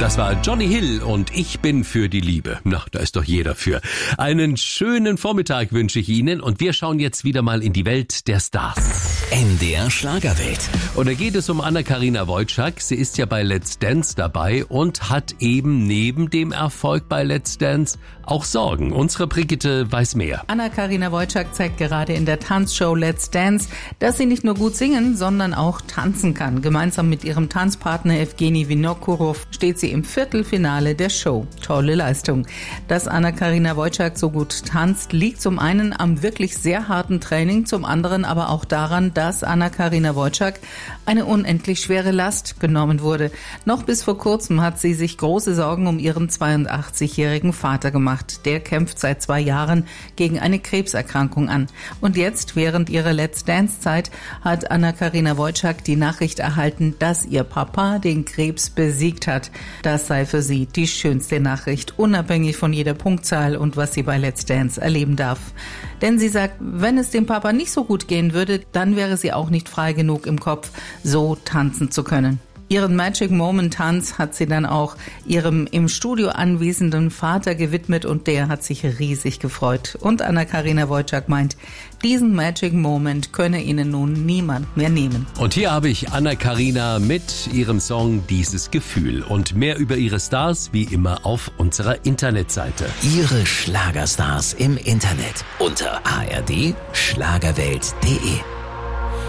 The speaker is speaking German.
Das war Johnny Hill und Ich bin für die Liebe. Na, da ist doch jeder für. Einen schönen Vormittag wünsche ich Ihnen und wir schauen jetzt wieder mal in die Welt der Stars. NDR Schlagerwelt. Und da geht es um Anna-Karina Wojcik. Sie ist ja bei Let's Dance dabei und hat eben neben dem Erfolg bei Let's Dance auch Sorgen. Unsere Brigitte weiß mehr. Anna-Karina Wojcik zeigt gerade in der Tanzshow Let's Dance, dass sie nicht nur gut singen, sondern auch tanzen kann. Gemeinsam mit ihrem Tanzpartner Evgeny Vinokurov steht sie im Viertelfinale der Show. Tolle Leistung. Dass Anna-Karina Wojcik so gut tanzt, liegt zum einen am wirklich sehr harten Training, zum anderen aber auch daran, dass Anna-Karina Wojcik eine unendlich schwere Last genommen wurde. Noch bis vor kurzem hat sie sich große Sorgen um ihren 82-jährigen Vater gemacht. Der kämpft seit 2 Jahren gegen eine Krebserkrankung an. Und jetzt, während ihrer Let's Dance-Zeit, hat Anna-Karina Wojcik die Nachricht erhalten, dass ihr Papa den Krebs besiegt hat. Das sei für sie die schönste Nachricht, unabhängig von jeder Punktzahl und was sie bei Let's Dance erleben darf. Denn sie sagt, wenn es dem Papa nicht so gut gehen würde, dann wäre sie auch nicht frei genug im Kopf, so tanzen zu können. Ihren Magic Moment Tanz hat sie dann auch ihrem im Studio anwesenden Vater gewidmet und der hat sich riesig gefreut. Und Anna-Karina Wojcik meint, diesen Magic Moment könne ihnen nun niemand mehr nehmen. Und hier habe ich Anna-Karina mit ihrem Song Dieses Gefühl und mehr über ihre Stars wie immer auf unserer Internetseite. Ihre Schlagerstars im Internet unter ard-schlagerwelt.de